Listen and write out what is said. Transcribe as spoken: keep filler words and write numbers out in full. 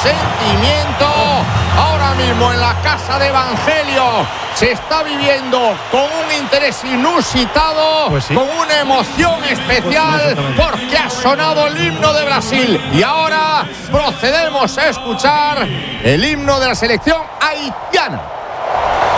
sentimiento. Ahora mismo en la casa de Evangelio se está viviendo con un interés inusitado, pues sí. con una emoción especial, pues porque ha sonado el himno de Brasil. Y ahora procedemos a escuchar el himno de la selección haitiana.